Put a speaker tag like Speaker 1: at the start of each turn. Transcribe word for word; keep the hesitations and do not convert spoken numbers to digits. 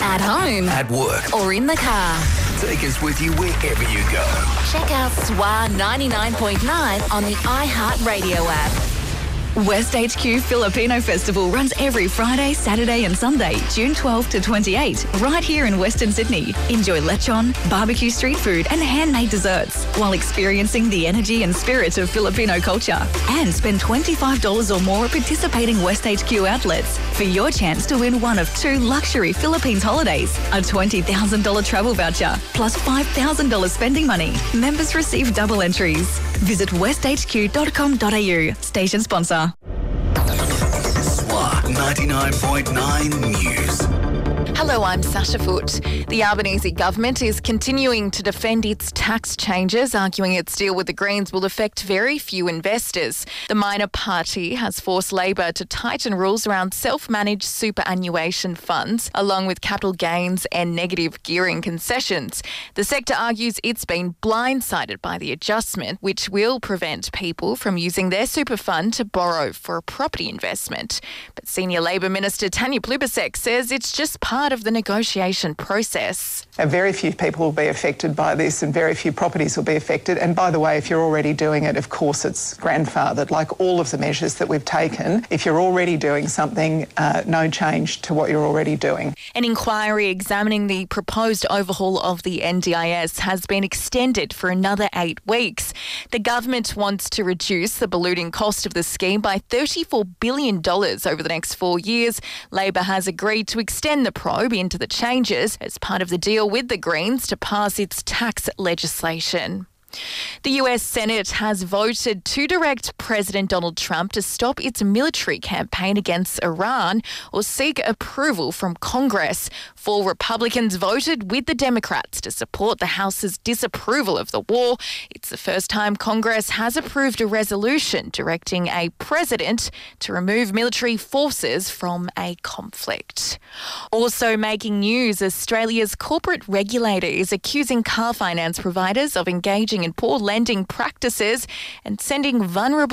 Speaker 1: at home,
Speaker 2: at work,
Speaker 1: or in the car.
Speaker 2: Take us with you wherever you go.
Speaker 1: Check out S W A ninety-nine point nine on the iHeartRadio app. West H Q Filipino Festival runs every Friday, Saturday and Sunday, June twelfth to twenty-eighth, right here in Western Sydney. Enjoy lechon, barbecue street food and handmade desserts while experiencing the energy and spirit of Filipino culture. And spend twenty-five dollars or more at participating West H Q outlets for your chance to win one of two luxury Philippines holidays, a twenty thousand dollars travel voucher, plus five thousand dollars spending money. Members receive double entries. Visit west h q dot com dot a u. Station sponsor.
Speaker 2: S W A ninety-nine point nine News.
Speaker 3: Hello, I'm Sasha Foote. The Albanese government is continuing to defend its tax changes, arguing its deal with the Greens will affect very few investors. The minor party has forced Labor to tighten rules around self-managed superannuation funds, along with capital gains and negative gearing concessions. The sector argues it's been blindsided by the adjustment, which will prevent people from using their super fund to borrow for a property investment. But Senior Labor Minister Tanya Plibersek says it's just part of the negotiation process.
Speaker 4: Now, very few people will be affected by this and very few properties will be affected. And by the way, if you're already doing it, of course it's grandfathered, like all of the measures that we've taken. If you're already doing something, uh, no change to what you're already doing.
Speaker 3: An inquiry examining the proposed overhaul of the N D I S has been extended for another eight weeks. The government wants to reduce the ballooning cost of the scheme by thirty-four billion dollars over the next four years. Labor has agreed to extend the probe into the changes as part of the deal with the Greens to pass its tax legislation. The U S Senate has voted to direct President Donald Trump to stop its military campaign against Iran or seek approval from Congress. Four Republicans voted with the Democrats to support the House's disapproval of the war. It's the first time Congress has approved a resolution directing a president to remove military forces from a conflict. Also making news, Australia's corporate regulator is accusing car finance providers of engaging in poor lending practices and sending vulnerable